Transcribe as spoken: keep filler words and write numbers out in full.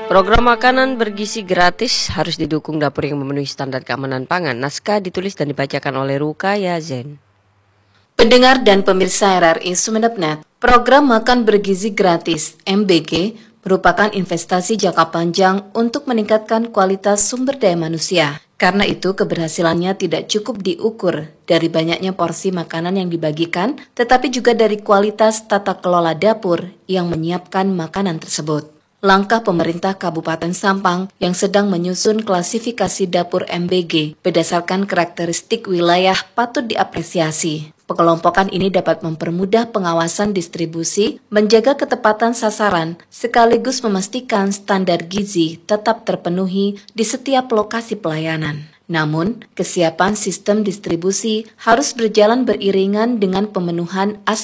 Program makanan bergizi gratis harus didukung dapur yang memenuhi standar keamanan pangan. Naskah ditulis dan dibacakan oleh Rukaya Zen. Pendengar dan pemirsa R R I Sumeneb.net, program makan bergizi gratis M B G merupakan investasi jangka panjang untuk meningkatkan kualitas sumber daya manusia. Karena itu, keberhasilannya tidak cukup diukur dari banyaknya porsi makanan yang dibagikan, tetapi juga dari kualitas tata kelola dapur yang menyiapkan makanan tersebut. Langkah pemerintah Kabupaten Sampang yang sedang menyusun klasifikasi dapur M B G berdasarkan karakteristik wilayah patut diapresiasi. Pengelompokan ini dapat mempermudah pengawasan distribusi, menjaga ketepatan sasaran, sekaligus memastikan standar gizi tetap terpenuhi di setiap lokasi pelayanan. Namun, kesiapan sistem distribusi harus berjalan beriringan dengan pemenuhan aspek